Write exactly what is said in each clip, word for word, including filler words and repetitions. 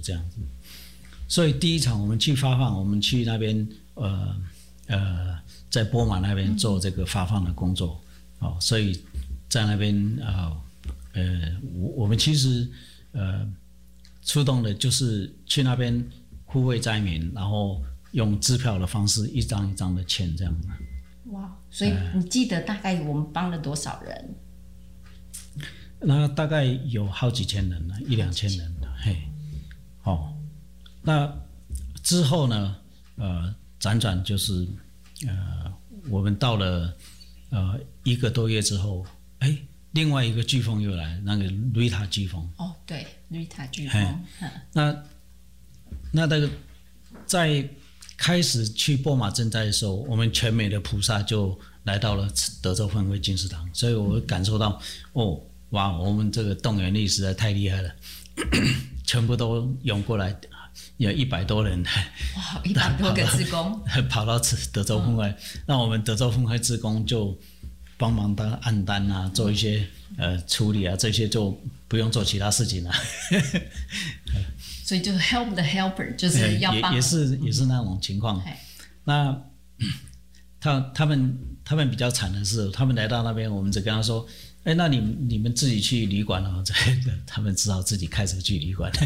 这样子。所以第一场我们去发放，我们去那边呃呃在波马那边做这个发放的工作，哦，所以在那边啊 呃, 呃我我们其实呃出动的就是去那边护卫灾民，然后用支票的方式一张一张的签这样。 哇，所以你记得大概我们帮了多少人？ 那大概有好几千人了，一两千人了，嘿，哦，那之后呢，呃，辗转就是呃，我们到了呃一个多月之后，哎，另外一个飓风又来，那个瑞塔飓风。 哦，对，瑞塔飓风。 那那那个在开始去波马赈灾的时候，我们全美的菩萨就来到了德州分会金石堂，所以我感受到，哦，哇，我们这个动员力实在太厉害了，全部都涌过来，有一百多人， 哇，一百多个志工跑到德州分会，哦、那我们德州分会志工就帮忙当按单啊，做一些呃处理啊，这些就不用做其他事情了。 所以就是 help the helper， 就是要帮， 也也是也是那种情况。嗯、那他他们他们比较惨的是，他们来到那边，我们只跟他说：“哎，那你你们自己去旅馆哦。”他们只好自己开车去旅馆。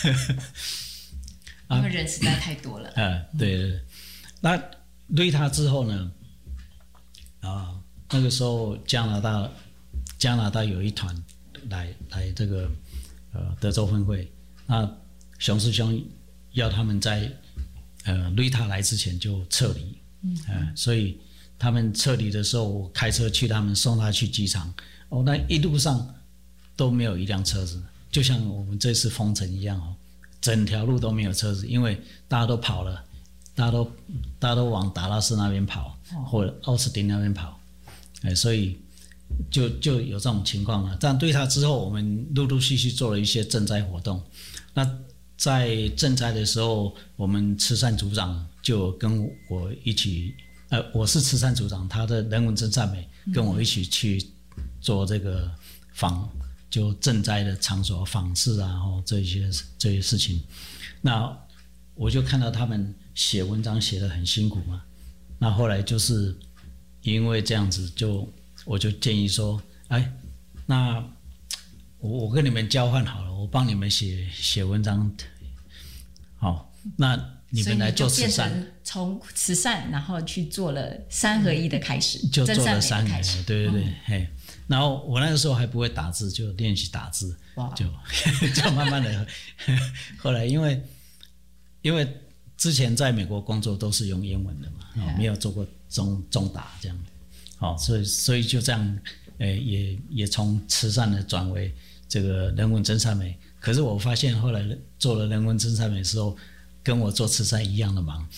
因为人实在太多了。 啊，对对对。那瑞塔之后呢？啊，那个时候加拿大加拿大有一团来来这个呃德州分会，那熊师兄要他们在呃瑞塔来之前就撤离，嗯、呃，所以他们撤离的时候，我开车去他们送他去机场，哦，那一路上都没有一辆车子，就像我们这次封城一样哦，整条路都没有车子，因为大家都跑了，大家都大家都往达拉斯那边跑，哦、或者奥斯汀那边跑，哎、呃，所以就就有这种情况了。但对他之后，我们陆陆续续做了一些赈灾活动，那。在赈灾的时候，我们慈善组长就跟我一起，呃，我是慈善组长，他的人文真善美跟我一起去做这个访，就赈灾的场所访视啊，然后这些这些事情。那我就看到他们写文章写得很辛苦嘛，那后来就是因为这样子就，就我就建议说，哎，那。我我跟你们交换好了，我帮你们写写文章，好，那你们来做慈善， 从慈善然后去做了三合一的开始， 就做了三合一，对对对， 嗯、 嘿，然后我那个时候还不会打字，就练习打字，就就慢慢的，后来因为因为之前在美国工作都是用英文的嘛，哦、没有做过中中打这样，好，所以所以就这样。呃，也也从慈善的转为这个人文真善美，可是我发现后来做了人文真善美的时候，跟我做慈善一样的忙。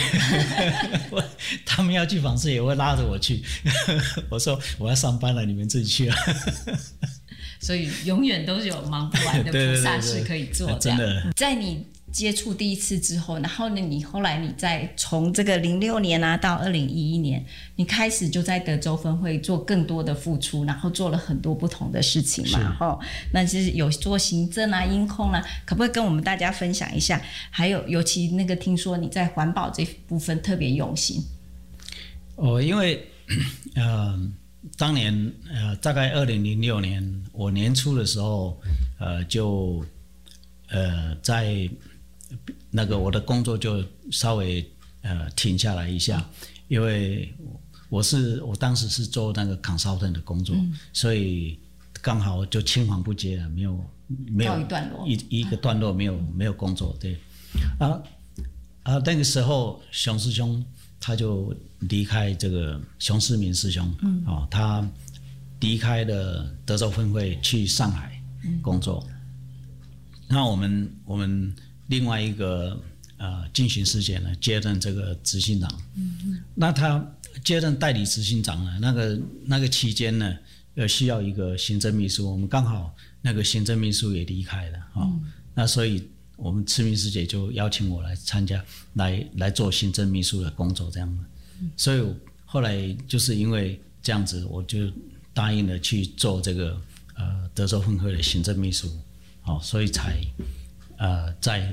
他们要去访视也会拉着我去，我说我要上班了，你们自己去啊。 所以永远都是有忙不完的菩萨事可以做。 对对对对，真的， 在你接触第一次之后，然后呢，你后来你再从这个零六年啊到二零一一年，你开始就在德州分会做更多的付出，然后做了很多不同的事情嘛，哈。那其实有做行政啊、音控啊，可不可以跟我们大家分享一下？还有，尤其那个听说你在环保这部分特别用心。 哦，因为呃，当年呃，大概二零零六年我年初的时候，呃，就呃在。那个我的工作就稍微呃停下来一下，因为我是我当时是做那个 consultant 的工作，嗯、所以刚好就青黄不接了，没有没有一段落一一个段落没有、嗯、没有工作，对，啊啊那个时候熊师兄他就离开这个熊世民师兄，嗯哦，他离开了德州分会去上海工作，嗯、那我们我们。另外一个呃进行师姐呢接任这个执行长，嗯嗯，那他接任代理执行长呢，那个那个期间呢，呃需要一个行政秘书，我们刚好那个行政秘书也离开了，哦，嗯、那所以我们慈明师姐就邀请我来参加，来来做行政秘书的工作这样的，嗯、所以后来就是因为这样子，我就答应了去做这个呃德州分会的行政秘书，好，哦，所以才。呃，在